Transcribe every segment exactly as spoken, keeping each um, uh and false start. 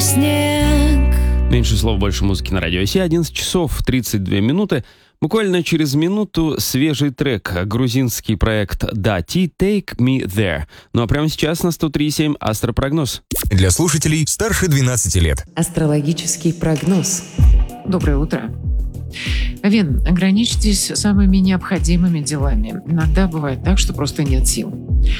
снег. Меньше слов, больше музыки на радио Си. одиннадцать часов тридцать две минуты. Буквально через минуту свежий трек. Грузинский проект Dati Take Me There. Ну а прямо сейчас на сто три и семь астропрогноз. Для слушателей старше двенадцати лет. Астрологический прогноз. Доброе утро. Овен, ограничьтесь самыми необходимыми делами. Иногда бывает так, что просто нет сил.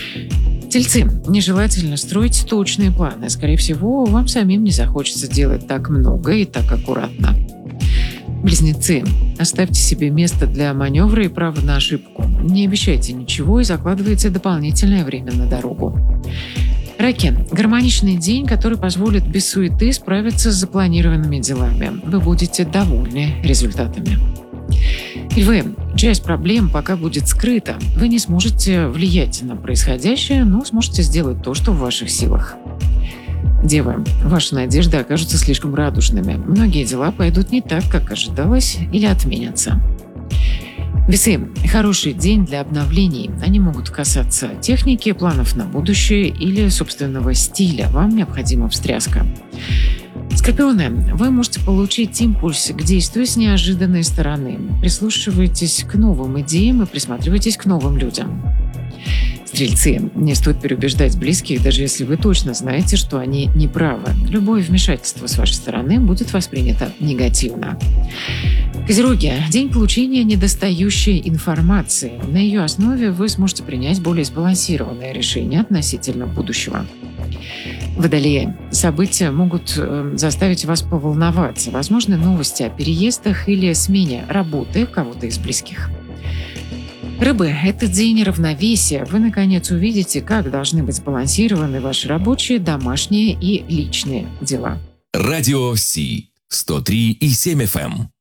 Тельцы, нежелательно строить точные планы. Скорее всего, вам самим не захочется делать так много и так аккуратно. Близнецы, оставьте себе место для маневра и право на ошибку. Не обещайте ничего и закладывайте дополнительное время на дорогу. Раки, гармоничный день, который позволит без суеты справиться с запланированными делами. Вы будете довольны результатами. Львы, часть проблем пока будет скрыта. Вы не сможете влиять на происходящее, но сможете сделать то, что в ваших силах. Девы, ваши надежды окажутся слишком радужными. Многие дела пойдут не так, как ожидалось, или отменятся. Весы, хороший день для обновлений. Они могут касаться техники, планов на будущее или собственного стиля. Вам необходима встряска. Скорпионы, вы можете получить импульс к действию с неожиданной стороны. Прислушивайтесь к новым идеям и присматривайтесь к новым людям. Стрельцы, не стоит переубеждать близких, даже если вы точно знаете, что они не правы. Любое вмешательство с вашей стороны будет воспринято негативно. Козероги, день получения недостающей информации. На ее основе вы сможете принять более сбалансированное решение относительно будущего. Водолеи, события могут э, заставить вас поволноваться. Возможны новости о переездах или смене работы кого-то из близких. Рыбы, это день равновесия. Вы, наконец, увидите, как должны быть сбалансированы ваши рабочие, домашние и личные дела. Радио Си. сто три и семь эф эм.